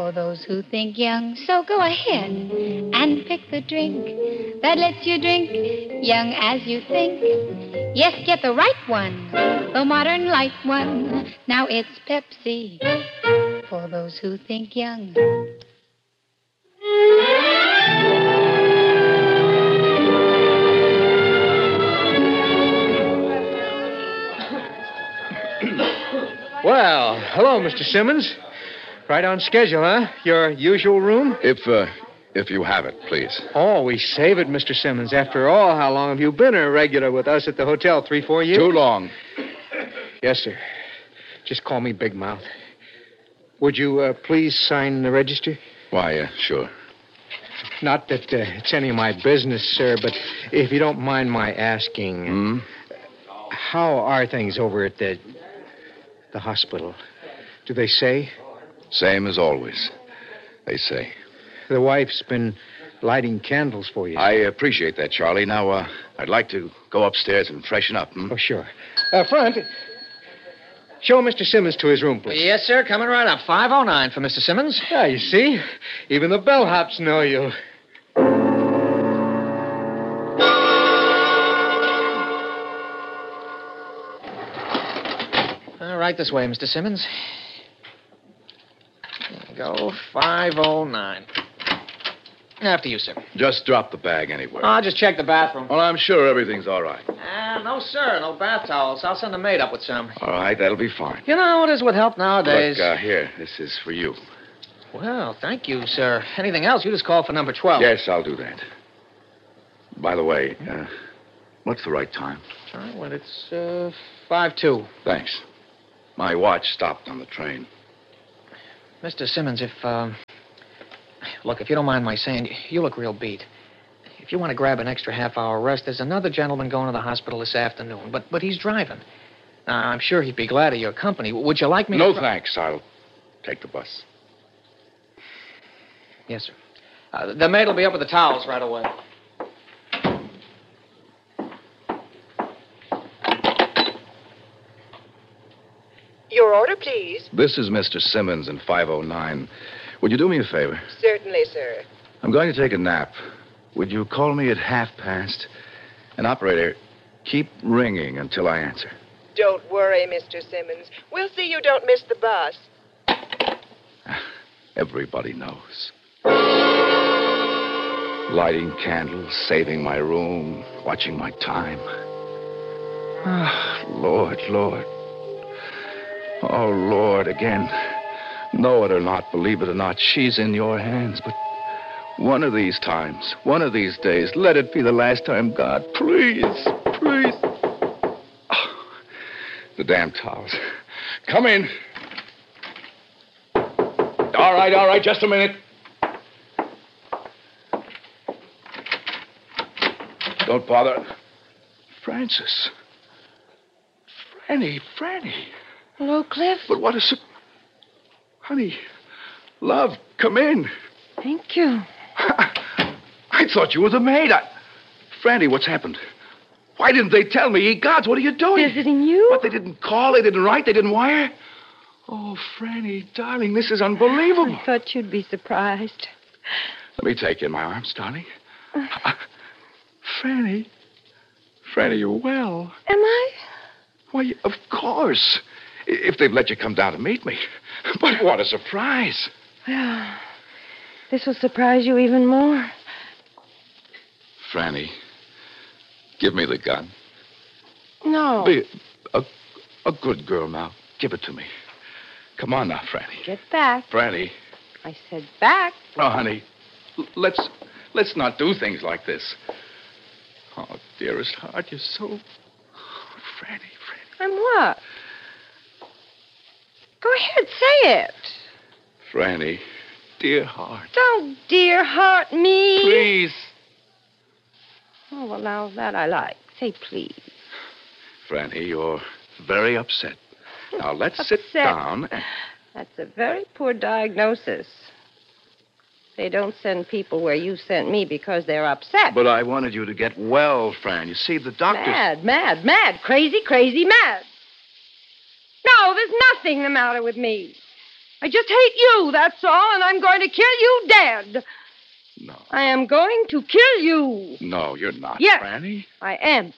For those who think young, so go ahead and pick the drink that lets you drink young as you think. Yes, get the right one, the modern light one. Now it's Pepsi for those who think young. Well, hello, Mr. Simmons. Right on schedule, huh? Your usual room? If you have it, please. Oh, we save it, Mr. Simmons. After all, how long have you been a regular with us at the hotel? 3-4 years? Too long. Yes, sir. Just call me Big Mouth. Would you please sign the register? Why, sure. Not that it's any of my business, sir, but if you don't mind my asking, how are things over at the hospital? Do they say? Same as always, they say. The wife's been lighting candles for you. I appreciate that, Charlie. Now, I'd like to go upstairs and freshen up. Oh, sure. Front, show Mr. Simmons to his room, please. Yes, sir. Coming right up. 509 for Mr. Simmons. Yeah, you see? Even the bellhops know you. Right this way, Mr. Simmons. There you go. 509. After you, sir. Just drop the bag anywhere. I'll just check the bathroom. Well, I'm sure everything's all right. No, sir. No bath towels. I'll send a maid up with some. All right, that'll be fine. You know how it is with help nowadays. Look, here. This is for you. Well, thank you, sir. Anything else, you just call for number 12. Yes, I'll do that. By the way, what's the right time? All right, well, it's 5-2. Thanks. My watch stopped on the train. Mr. Simmons, Look, if you don't mind my saying, you look real beat. If you want to grab an extra half-hour rest, there's another gentleman going to the hospital this afternoon, but he's driving. I'm sure he'd be glad of your company. Would you like me No, to... thanks. I'll take the bus. Yes, sir. The maid will be up with the towels right away. Your order, please. This is Mr. Simmons in 509. Would you do me a favor? Certainly, sir. I'm going to take a nap. Would you call me at past? And operator, keep ringing until I answer. Don't worry, Mr. Simmons. We'll see you don't miss the bus. Everybody knows. Lighting candles, saving my room, watching my time. Lord, Lord. Oh, Lord, again. Know it or not, believe it or not, she's in your hands. But one of these times, one of these days, let it be the last time, God. Please, please. Oh, the damn towels. Come in. All right, just a minute. Don't bother. Francis. Franny. Hello, Cliff. But what a... Honey, love, come in. Thank you. I thought you were the maid. Franny, what's happened? Why didn't they tell me? Ye gods, what are you doing? Visiting you? What, they didn't call, they didn't write, they didn't wire? Oh, Franny, darling, this is unbelievable. I thought you'd be surprised. Let me take you in my arms, darling. Franny, you're well. Am I? Why, of course. If they've let you come down to meet me. But what a surprise. Well, this will surprise you even more. Franny, give me the gun. No. Be a good girl now. Give it to me. Come on now, Franny. Get back. Franny. I said back. Oh, honey, let's not do things like this. Oh, dearest heart, you're so... Oh, Franny. I'm what? Go ahead, say it. Franny, dear heart. Don't dear heart me. Please. Oh, well, now that I like. Say please. Franny, you're very upset. Now, let's sit down and... That's a very poor diagnosis. They don't send people where you sent me because they're upset. But I wanted you to get well, Fran. You see, the doctors... Mad. Crazy, mad. No, there's nothing the matter with me. I just hate you, that's all, and I'm going to kill you dead. No. I am going to kill you. No, you're not, Yes, Franny. I am.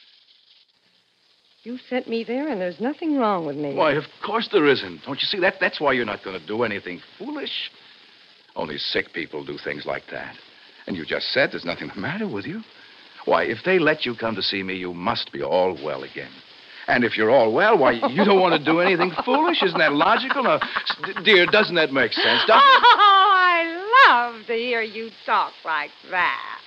You sent me there, and there's nothing wrong with me. Why, of course there isn't. Don't you see? That's why you're not going to do anything foolish. Only sick people do things like that. And you just said there's nothing the matter with you. Why, if they let you come to see me, you must be all well again. And if you're all well, why, you don't want to do anything foolish. Isn't that logical? Now, dear, doesn't that make sense? Oh, I love to hear you talk like that.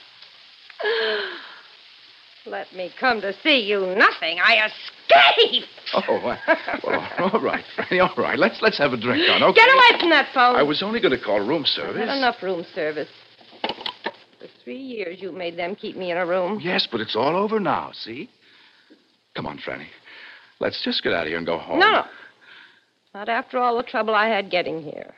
Let me come to see you. Nothing. I escape. Oh, well, all right, Franny, all right. Let's have a drink on, okay? Get away from that phone. I was only going to call room I've service. had enough room service. For 3 years, you made them keep me in a room. Yes, but it's all over now, see? Come on, Franny. Let's just get out of here and go home. No. Not after all the trouble I had getting here.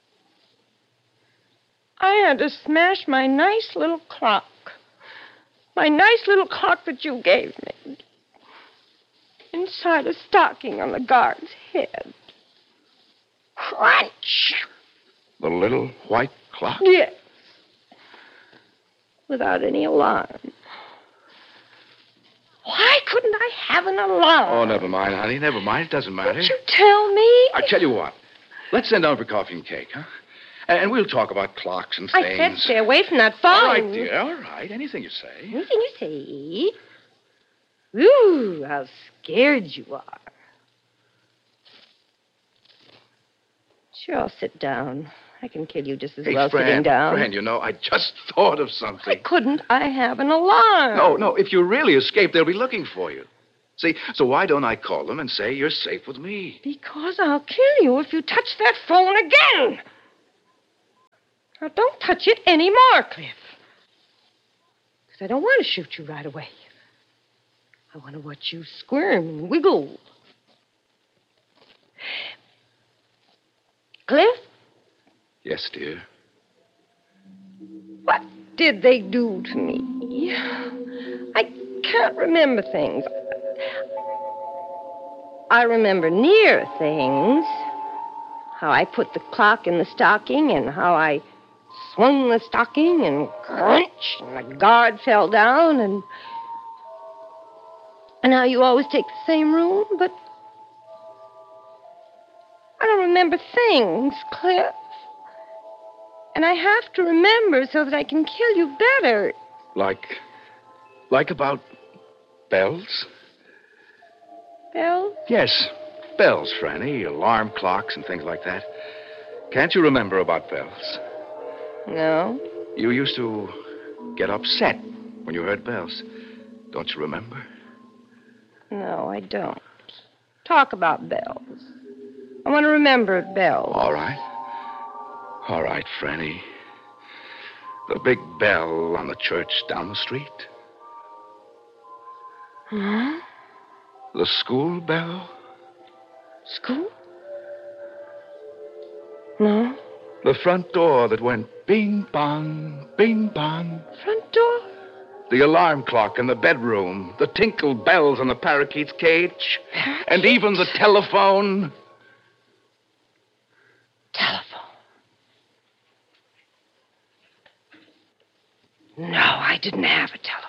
I had to smash my nice little clock. My nice little clock that you gave me. Inside a stocking on the guard's head. Crunch! The little white clock? Yes. Without any alarm. Why couldn't I have an alarm? Oh, never mind, honey. Never mind. It doesn't matter. Did you tell me? I tell you what. Let's send down for coffee and cake, huh? And we'll talk about clocks and things. I said stay away from that phone. All right, dear. All right. Anything you say. Anything you say. Ooh, how scared you are. Sure, I'll sit down. I can kill you just as well sitting down. Fran, you know, I just thought of something. Why couldn't I have an alarm? No. If you really escape, they'll be looking for you. See, so why don't I call them and say you're safe with me? Because I'll kill you if you touch that phone again. Now, don't touch it anymore, Cliff. Because I don't want to shoot you right away. I want to watch you squirm and wiggle. Cliff? Yes, dear. What did they do to me? I can't remember things. I remember near things. How I put the clock in the stocking and how I swung the stocking and crunch and the guard fell down and how you always take the same room, but I don't remember things, Cliff. And I have to remember so that I can kill you better. Like about bells? Bells? Yes, bells, Franny. Alarm clocks and things like that. Can't you remember about bells? No. You used to get upset when you heard bells. Don't you remember? No, I don't. Talk about bells. I want to remember bells. All right. All right, Franny. The big bell on the church down the street. Huh? The school bell. School? No. The front door that went bing bong, bing bong. Front door? The alarm clock in the bedroom. The tinkle bells on the parakeet's cage. Parakeet? And even the telephone. Telephone. No, I didn't have a telephone.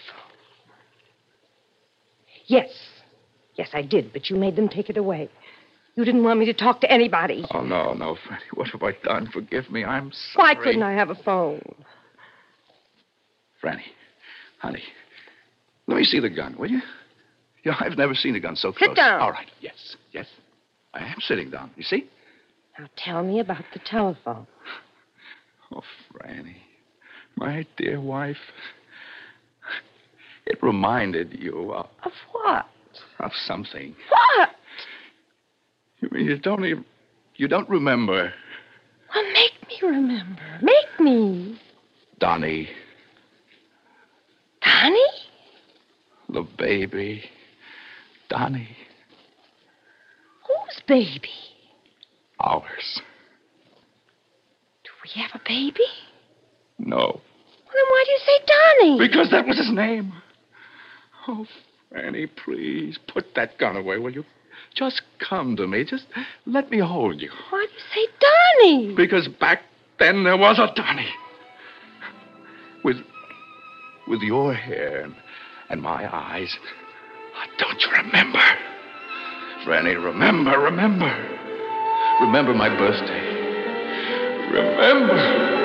Yes. Yes, I did, but you made them take it away. You didn't want me to talk to anybody. Oh, no, Franny. What have I done? Forgive me. I'm sorry. Why couldn't I have a phone? Franny, honey, let me see the gun, will you? You know, I've never seen a gun so close. Sit down. All right. Yes. I am sitting down. You see? Now tell me about the telephone. Oh, Franny, my dear wife. It reminded you Of what? of something. What? You mean you don't remember Well, make me remember. Make me. Donnie, Donnie? the baby, Donnie, Whose baby? ours. Do we have a baby? No, Well, then why do you say Donnie? because that was his name. Oh, Franny, please put that gun away, will you? Just come to me. Just let me hold you. Why'd you say Donnie? Because back then there was a Donnie. With your hair and my eyes. Don't you remember? Franny, remember. Remember my birthday. Remember.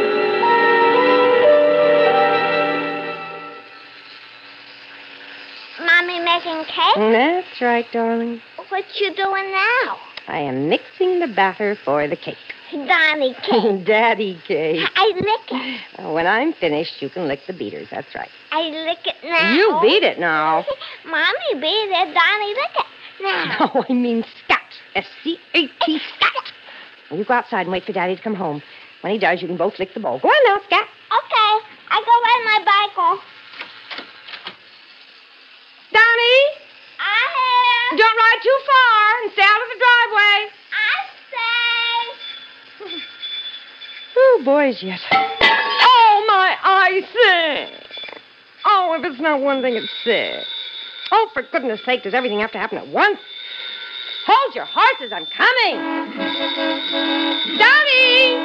Mommy making cake? That's right, darling. What you doing now? I am mixing the batter for the cake. Donnie cake. Daddy cake. I lick it. When I'm finished, you can lick the beaters. That's right. I lick it now. You beat it now. Mommy beat it. Donnie lick it now. No, I mean scat. S-C-A-T, scat. You go outside and wait for Daddy to come home. When he does, you can both lick the bowl. Go on now, scat. Okay. I go ride my bicycle. Donnie, I don't ride too far and stay out of the driveway. say. Oh, boys, yes. Oh, my icing. Oh, if it's not one thing, it's six. Oh, for goodness sake, does everything have to happen at once? Hold your horses, I'm coming. Donnie!